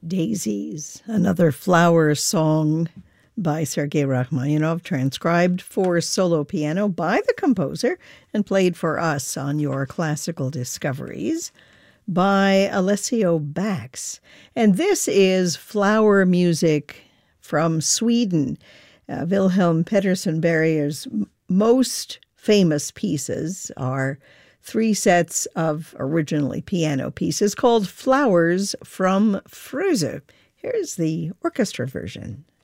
Daisies, another flower song by Sergei Rachmaninoff, transcribed for solo piano by the composer and played for us on your classical discoveries by Alessio Bax. And this is flower music from Sweden. Wilhelm Peterson Barrier's most famous pieces are 3 sets of originally piano pieces called Flowers from Frösö. Here's the orchestra version.